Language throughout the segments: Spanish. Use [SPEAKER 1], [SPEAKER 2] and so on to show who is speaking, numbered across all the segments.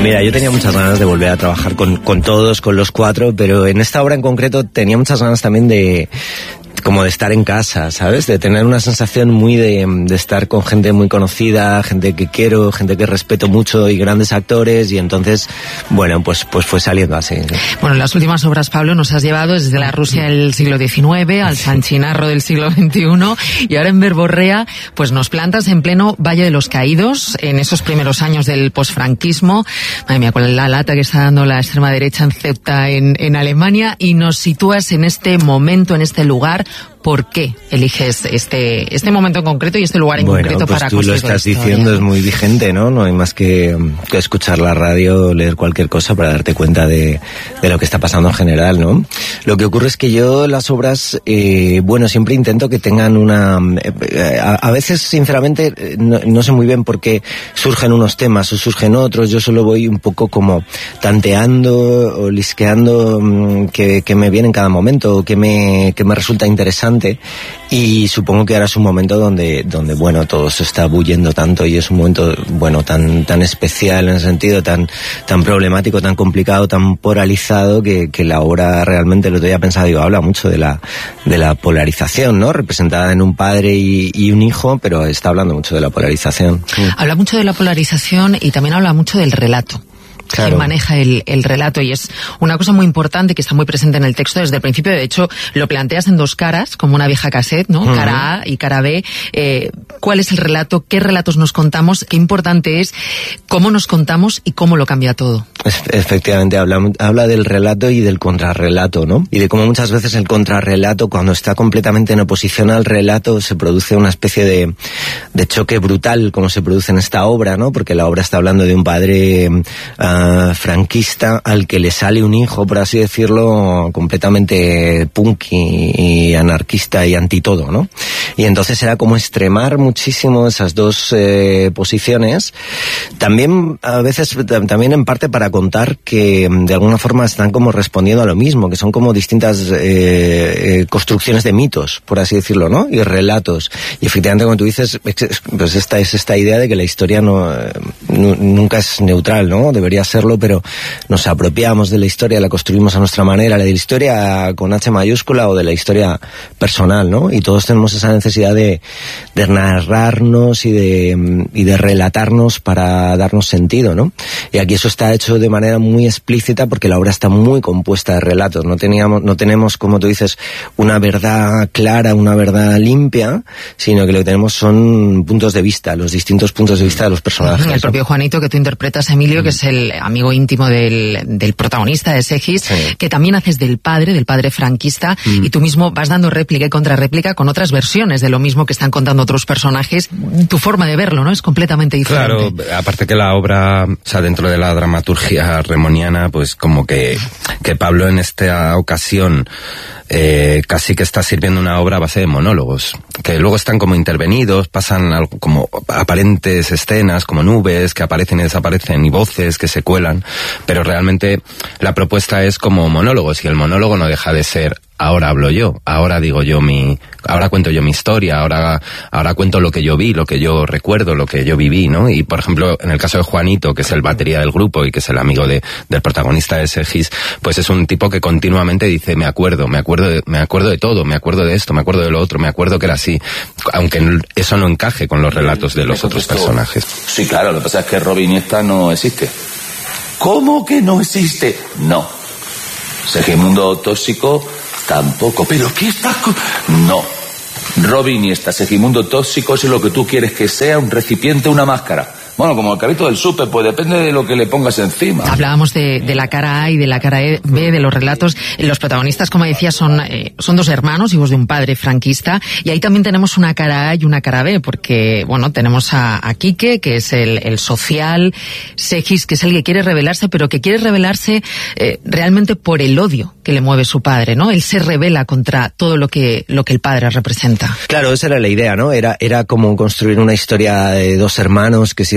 [SPEAKER 1] Mira, yo tenía muchas ganas de volver a trabajar con todos, con los cuatro, pero en esta obra en concreto tenía muchas ganas también de estar en casa, ¿sabes? De tener una sensación muy de estar con gente muy conocida, gente que quiero, gente que respeto mucho y grandes actores, y entonces, bueno, pues fue saliendo así.
[SPEAKER 2] Bueno, en las últimas obras, Pablo, nos has llevado desde la Rusia del siglo XIX al San Chinarro del siglo XXI, y ahora en Verborrea, pues nos plantas en pleno Valle de los Caídos, en esos primeros años del posfranquismo. Madre mía, con la lata que está dando la extrema derecha en Ceuta, en Alemania, y nos sitúas en este momento, en este lugar. ¿Por qué eliges este momento en concreto y este lugar en concreto
[SPEAKER 1] pues
[SPEAKER 2] para
[SPEAKER 1] construir? Tú lo estás diciendo, es muy vigente, ¿no? No hay más que escuchar la radio, leer cualquier cosa para darte cuenta de lo que está pasando en general, ¿no? Lo que ocurre es que yo las obras, siempre intento que tengan una... a veces, sinceramente, no sé muy bien por qué surgen unos temas o surgen otros. Yo solo voy un poco como tanteando o lisqueando que me viene en cada momento, o que me resulta interesante. Y supongo que ahora es un momento donde bueno, todo se está bullendo tanto, y es un momento, bueno, tan especial en el sentido, tan problemático, tan complicado, tan polarizado, que la obra realmente, lo que había pensado, habla mucho de la polarización, ¿no? Representada en un padre y un hijo, pero está hablando mucho de la polarización.
[SPEAKER 2] Habla mucho de la polarización y también habla mucho del relato. Claro. Quien maneja el relato, y es una cosa muy importante que está muy presente en el texto desde el principio. De hecho, lo planteas en dos caras, como una vieja cassette, ¿no? Uh-huh. Cara A y cara B. ¿Cuál es el relato? ¿Qué relatos nos contamos? Qué importante es cómo nos contamos y cómo lo cambia todo.
[SPEAKER 1] Efectivamente, habla del relato y del contrarrelato, ¿no? Y de cómo muchas veces el contrarrelato, cuando está completamente en oposición al relato, se produce una especie de choque brutal, como se produce en esta obra, ¿no? Porque la obra está hablando de un padre franquista al que le sale un hijo, por así decirlo, completamente punk y anarquista y anti todo, ¿no? Y entonces era como extremar muchísimo esas dos posiciones, también a veces, también en parte para contar que de alguna forma están como respondiendo a lo mismo, que son como distintas construcciones de mitos, por así decirlo, ¿no? Y relatos. Y efectivamente, como tú dices, pues esta es esta idea de que la historia nunca es neutral, ¿no? Debería serlo, pero nos apropiamos de la historia, la construimos a nuestra manera, la de la historia con H mayúscula o de la historia personal, ¿no? Y todos tenemos esa necesidad de narrarnos y de relatarnos para darnos sentido, ¿no? Y aquí eso está hecho de manera muy explícita, porque la obra está muy compuesta de relatos. No tenemos, como tú dices, una verdad clara, una verdad limpia, sino que lo que tenemos son puntos de vista, los distintos puntos de vista de los personajes.
[SPEAKER 2] El propio Juanito, que tú interpretas, Emilio, que es el amigo íntimo del protagonista de Segis, sí, que también haces del padre franquista, y tú mismo vas dando réplica y contrarréplica con otras versiones de lo mismo que están contando otros personajes. Tu forma de verlo, ¿no? Es completamente diferente.
[SPEAKER 3] Claro, aparte que la obra, o sea, dentro de la dramaturgia remoniana, pues como que Pablo en esta ocasión casi que está sirviendo una obra a base de monólogos, que luego están como intervenidos, pasan como aparentes escenas, como nubes que aparecen y desaparecen, y voces que se cuelan, pero realmente la propuesta es como monólogos, y el monólogo no deja de ser: ahora hablo yo, ahora digo yo ahora cuento yo mi historia, ahora cuento lo que yo vi, lo que yo recuerdo, lo que yo viví, ¿no? Y por ejemplo, en el caso de Juanito, que es el batería del grupo y que es el amigo del protagonista de Segis, pues es un tipo que continuamente dice: me acuerdo de todo, me acuerdo de esto, me acuerdo de lo otro, me acuerdo que era así, aunque eso no encaje con los relatos de los otros personajes.
[SPEAKER 4] Sí, claro, lo que pasa es que Robin Iniesta no existe. ¿Cómo que no existe? No. Segismundo Tóxico tampoco. ¿Pero qué estás con...? No. Robin Iniesta, Segismundo Tóxico, es lo que tú quieres que sea, un recipiente, una máscara. Bueno, como el carrito del súper, pues depende de lo que le pongas encima.
[SPEAKER 2] Hablábamos de la cara A y de la cara B de los relatos. Los protagonistas, como decía, son dos hermanos, hijos de un padre franquista, y ahí también tenemos una cara A y una cara B, porque, bueno, tenemos a Quique, que es el social, Segis, que es el que quiere rebelarse, pero que quiere rebelarse realmente por el odio que le mueve su padre, ¿no? Él se rebela contra todo lo que el padre representa.
[SPEAKER 1] Claro, esa era la idea, ¿no? Era como construir una historia de dos hermanos que siempre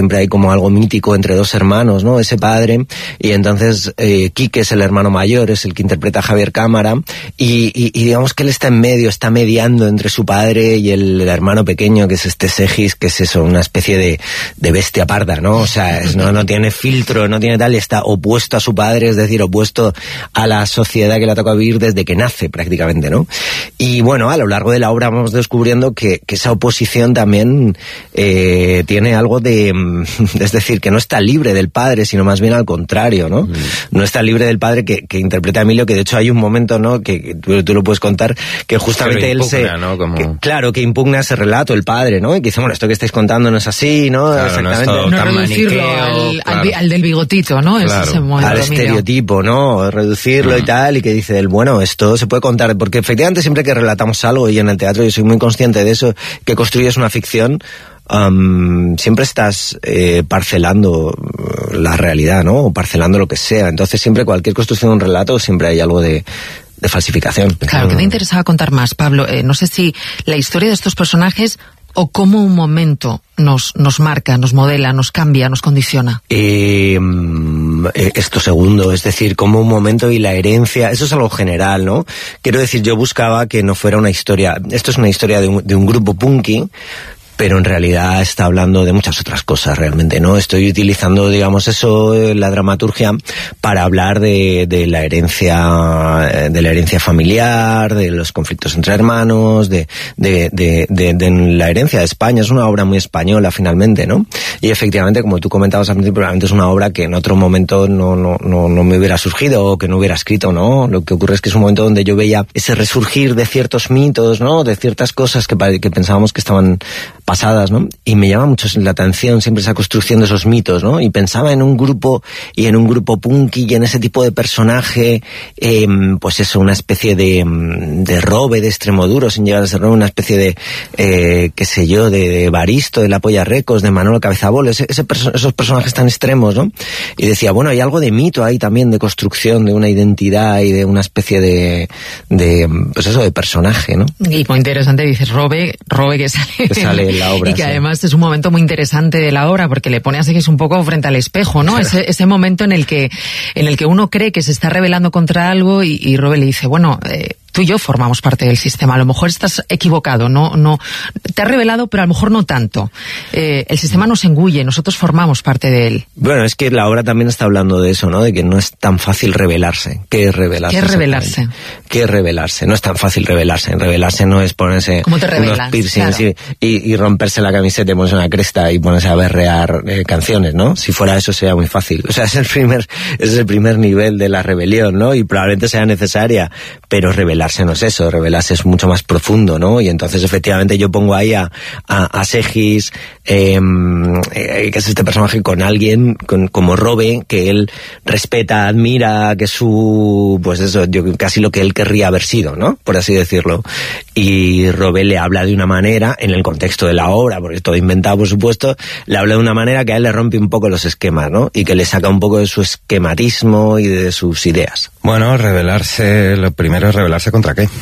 [SPEAKER 1] siempre hay como algo mítico entre dos hermanos, ¿no? Ese padre, y entonces Quique es el hermano mayor, es el que interpreta a Javier Cámara, y digamos que él está en medio, está mediando entre su padre y el hermano pequeño, que es este Segis, que es eso, una especie de bestia parda, ¿no? O sea, no tiene filtro, no tiene tal, está opuesto a su padre, es decir, opuesto a la sociedad que le ha tocado vivir desde que nace prácticamente, ¿no? Y bueno, a lo largo de la obra vamos descubriendo que esa oposición también tiene algo de... Es decir, que no está libre del padre, sino más bien al contrario, ¿no? No está libre del padre que interpreta a Emilio, que de hecho hay un momento, ¿no? Que tú lo puedes contar, que justamente
[SPEAKER 3] impugna,
[SPEAKER 1] él se...
[SPEAKER 3] ¿no? Como...
[SPEAKER 1] claro, que impugna ese relato, el padre, ¿no? Y que dice, bueno, esto que estáis contando no es así, ¿no?
[SPEAKER 3] Claro,
[SPEAKER 1] exactamente.
[SPEAKER 2] No reducirlo al del bigotito, ¿no?
[SPEAKER 3] Claro.
[SPEAKER 2] Ese
[SPEAKER 1] al estereotipo, ¿no? Reducirlo y tal, y que dice él, bueno, esto se puede contar, porque efectivamente siempre que relatamos algo, y en el teatro yo soy muy consciente de eso, que construyes una ficción, siempre estás parcelando la realidad, ¿no? O parcelando lo que sea. Entonces siempre cualquier construcción de un relato siempre hay algo de falsificación.
[SPEAKER 2] Claro, que te interesaba contar más, Pablo. No sé si la historia de estos personajes o cómo un momento nos marca, nos modela, nos cambia, nos condiciona.
[SPEAKER 1] Esto segundo, es decir, como un momento y la herencia, eso es algo general, ¿no? Quiero decir, yo buscaba que no fuera una historia, esto es una historia de un grupo punky, pero en realidad está hablando de muchas otras cosas realmente, ¿no? Estoy utilizando, digamos, eso, la dramaturgia, para hablar de la herencia familiar, de los conflictos entre hermanos, de la herencia de España. Es una obra muy española, finalmente, ¿no? Y efectivamente, como tú comentabas al principio, probablemente es una obra que en otro momento no me hubiera surgido, o que no hubiera escrito, ¿no? Lo que ocurre es que es un momento donde yo veía ese resurgir de ciertos mitos, ¿no? De ciertas cosas que pensábamos que estaban pasadas, ¿no? Y me llama mucho la atención siempre esa construcción de esos mitos, ¿no? Y pensaba en un grupo punky y en ese tipo de personaje, pues eso, una especie de Robe de Extremoduro, sin llegar a ser una especie de, qué sé yo, de Baristo, de La Polla Recos, de Manolo Cabezabolo, esos personajes tan extremos, ¿no? Y decía, bueno, hay algo de mito ahí también, de construcción, de una identidad y de una especie de pues eso, de personaje, ¿no?
[SPEAKER 2] Y muy interesante, dices, Robe que sale
[SPEAKER 1] en la obra,
[SPEAKER 2] y que
[SPEAKER 1] sí.
[SPEAKER 2] además es un momento muy interesante de la obra, porque le pone a Seguis un poco frente al espejo, ¿no? Ese momento en el que uno cree que se está rebelando contra algo y Robe le dice, bueno, tú y yo formamos parte del sistema, a lo mejor estás equivocado, no te has revelado, pero a lo mejor no tanto. El sistema nos engulle, nosotros formamos parte de él.
[SPEAKER 1] Bueno, es que la obra también está hablando de eso, ¿no? De que no es tan fácil rebelarse. ¿Qué es rebelarse?
[SPEAKER 2] ¿Qué es rebelarse?
[SPEAKER 1] ¿Qué es rebelarse? No es tan fácil rebelarse. Rebelarse no es ponerse
[SPEAKER 2] ¿Cómo te rebelas?
[SPEAKER 1] unos piercings,
[SPEAKER 2] claro,
[SPEAKER 1] y romperse la camiseta y ponerse una cresta y ponerse a berrear canciones, ¿no? Si fuera eso sería muy fácil. O sea, es el primer nivel de la rebelión, ¿no? Y probablemente sea necesaria, pero rebelarse no es eso. Rebelarse es mucho más profundo, ¿no? Y entonces efectivamente yo pongo ahí a Segis, que es este personaje, con alguien como Robe, que él respeta, admira, que es pues eso, casi lo que él querría haber sido, ¿no? Por así decirlo. Y Robe le habla de una manera, en el contexto de la obra, porque es todo inventado, por supuesto, le habla de una manera que a él le rompe un poco los esquemas, ¿no? Y que le saca un poco de su esquematismo y de sus ideas.
[SPEAKER 3] Bueno, rebelarse, lo primero es rebelarse contra qué.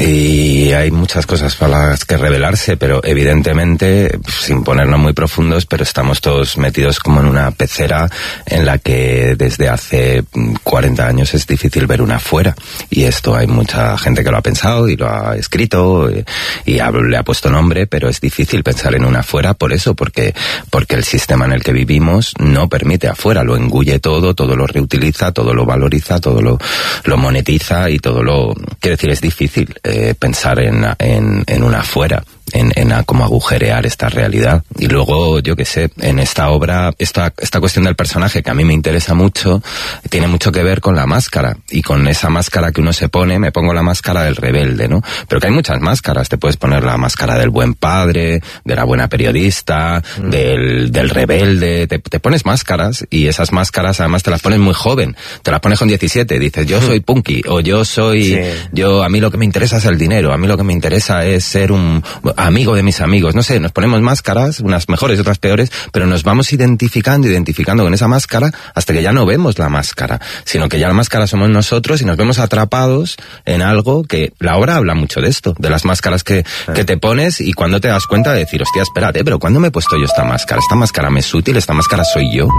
[SPEAKER 3] Y hay muchas cosas para las que rebelarse, pero evidentemente, sin ponernos muy profundos, pero estamos todos metidos como en una pecera en la que desde hace 40 años es difícil ver una fuera. Y esto hay mucha gente que lo ha pensado y lo ha escrito y le ha puesto nombre, pero es difícil pensar en una fuera por eso, porque el sistema en el que vivimos no permite afuera, lo engulle todo lo reutiliza, todo lo valoriza, todo lo monetiza y quiero decir, es difícil pensar en una fuera, en cómo agujerear esta realidad. Y luego, yo qué sé, en esta obra, esta cuestión del personaje, que a mí me interesa mucho, tiene mucho que ver con la máscara, y con esa máscara que uno se pone. Me pongo la máscara del rebelde, ¿no? Pero que hay muchas máscaras. Te puedes poner la máscara del buen padre, de la buena periodista, del rebelde. Te pones máscaras, y esas máscaras además te las pones muy joven. Te las pones con 17, dices, yo soy punky, o yo soy...
[SPEAKER 1] Sí.
[SPEAKER 3] A mí lo que me interesa es el dinero, a mí lo que me interesa es ser amigo de mis amigos, no sé, nos ponemos máscaras, unas mejores, otras peores, pero nos vamos identificando con esa máscara hasta que ya no vemos la máscara, sino que ya la máscara somos nosotros y nos vemos atrapados en algo que la obra habla mucho de esto, de las máscaras que te pones y cuando te das cuenta de decir, hostia, espérate, pero ¿cuándo me he puesto yo esta máscara? Esta máscara me es útil, esta máscara soy yo.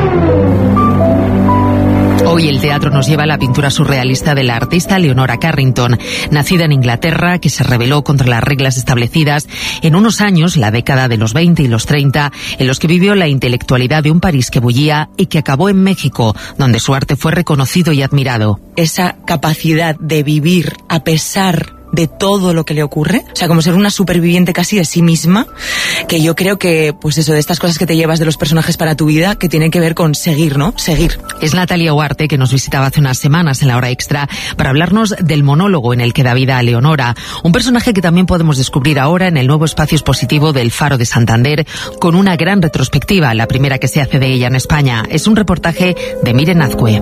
[SPEAKER 2] Hoy el teatro nos lleva a la pintura surrealista de la artista Leonora Carrington, nacida en Inglaterra, que se rebeló contra las reglas establecidas en unos años, la década de los 20 y los 30, en los que vivió la intelectualidad de un París que bullía y que acabó en México, donde su arte fue reconocido y admirado.
[SPEAKER 5] Esa capacidad de vivir a pesar de todo lo que le ocurre, o sea, como ser una superviviente casi de sí misma, que yo creo que, pues eso, de estas cosas que te llevas de los personajes para tu vida, que tienen que ver con seguir, ¿no? Seguir.
[SPEAKER 2] Es Natalia Huarte, que nos visitaba hace unas semanas en La Hora Extra, para hablarnos del monólogo en el que da vida a Leonora, un personaje que también podemos descubrir ahora en el nuevo espacio expositivo del Faro de Santander, con una gran retrospectiva, la primera que se hace de ella en España. Es un reportaje de Miren Azcue.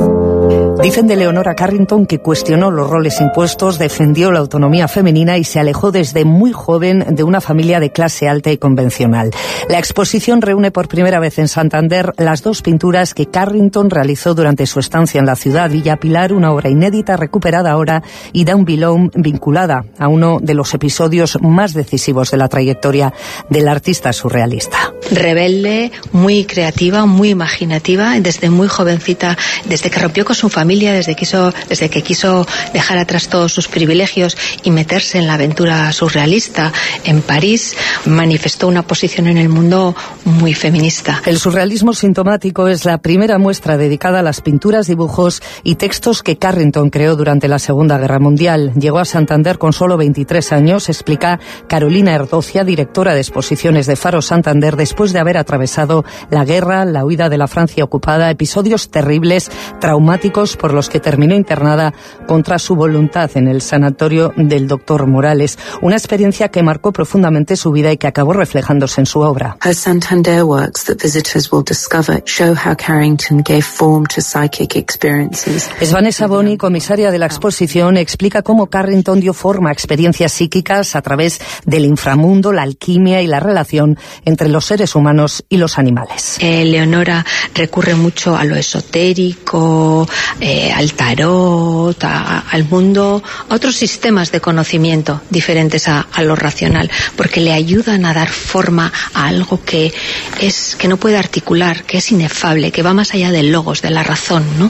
[SPEAKER 6] Dicen de Leonora Carrington que cuestionó los roles impuestos, defendió la autonomía femenina y se alejó desde muy joven de una familia de clase alta y convencional. La exposición reúne por primera vez en Santander las dos pinturas que Carrington realizó durante su estancia en la ciudad. Villa Pilar, una obra inédita recuperada ahora, y Down Below, vinculada a uno de los episodios más decisivos de la trayectoria del artista surrealista.
[SPEAKER 7] Rebelde, muy creativa, muy imaginativa, desde muy jovencita, desde que rompió con su familia, desde que quiso dejar atrás todos sus privilegios y meterse en la aventura surrealista en París, manifestó una posición en el mundo muy feminista.
[SPEAKER 6] El surrealismo sintomático es la primera muestra dedicada a las pinturas, dibujos y textos que Carrington creó durante la Segunda Guerra Mundial. Llegó a Santander con solo 23 años, explica Carolina Erdocia, directora de exposiciones de Faro Santander, después de haber atravesado la guerra, la huida de la Francia ocupada, episodios terribles, traumáticos, por los que terminó internada contra su voluntad en el sanatorio del Dr. Morales. Una experiencia que marcó profundamente su vida y que acabó reflejándose en su obra.
[SPEAKER 8] Her Santander works that visitors will discover show how Carrington gave form to psychic experiences.
[SPEAKER 6] Es Vanessa Boni, comisaria de la exposición, explica cómo Carrington dio forma a experiencias psíquicas a través del inframundo, la alquimia y la relación entre los seres humanos y los animales.
[SPEAKER 7] Leonora recurre mucho a lo esotérico, al tarot, al mundo, a otros sistemas de conocimiento diferentes a lo racional, porque le ayudan a dar forma a algo que no puede articular, que es inefable, que va más allá del logos, de la razón, ¿no?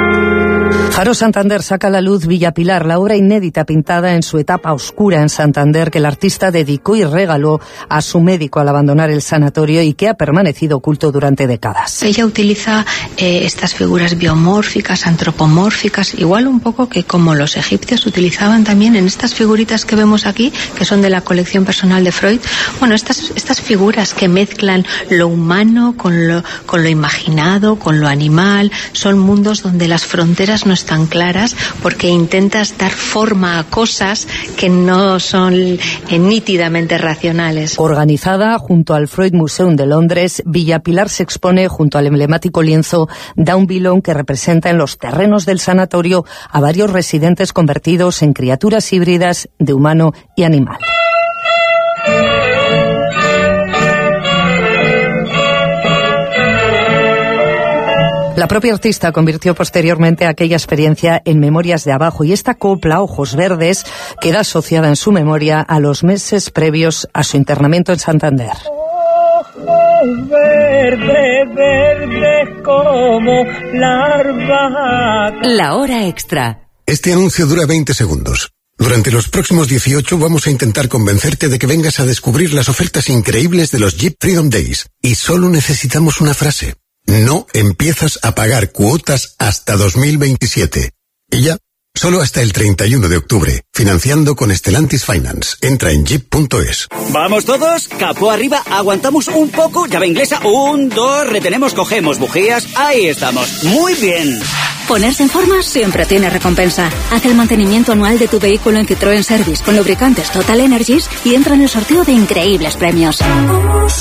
[SPEAKER 6] Faro Santander saca a la luz Villa Pilar, la obra inédita pintada en su etapa oscura en Santander que el artista dedicó y regaló a su médico al abandonar el sanatorio y que ha permanecido oculto durante décadas.
[SPEAKER 7] Ella utiliza estas figuras biomórficas, antropomórficas, igual un poco que como los egipcios utilizaban también en estas figuritas que vemos aquí, que son de la colección personal de Freud. Bueno, estas figuras que mezclan lo humano con lo imaginado, con lo animal, son mundos donde las fronteras no están claras porque intentas dar forma a cosas que no son nítidamente racionales.
[SPEAKER 6] Organizada junto al Freud Museum de Londres, Villa Pilar se expone junto al emblemático lienzo Down Below, que representa en los terrenos del sanatorio a varios residentes convertidos en criaturas híbridas de humano y animal. La propia artista convirtió posteriormente aquella experiencia en Memorias de Abajo, y esta copla, Ojos Verdes, queda asociada en su memoria a los meses previos a su internamiento en Santander.
[SPEAKER 9] Ojos verdes, verdes como la albahaca.
[SPEAKER 6] La Hora Extra.
[SPEAKER 10] Este anuncio dura 20 segundos. Durante los próximos 18 vamos a intentar convencerte de que vengas a descubrir las ofertas increíbles de los Jeep Freedom Days. Y solo necesitamos una frase. No empiezas a pagar cuotas hasta 2027. Y ya, solo hasta el 31 de octubre. Financiando con Stellantis Finance. Entra en jeep.es.
[SPEAKER 11] ¿Vamos todos? Capó arriba, aguantamos un poco. Llave inglesa, 1, 2, retenemos, cogemos bujías. Ahí estamos. Muy bien.
[SPEAKER 12] Ponerse en forma siempre tiene recompensa. Haz el mantenimiento anual de tu vehículo en Citroën Service con lubricantes Total Energies y entra en el sorteo de increíbles premios.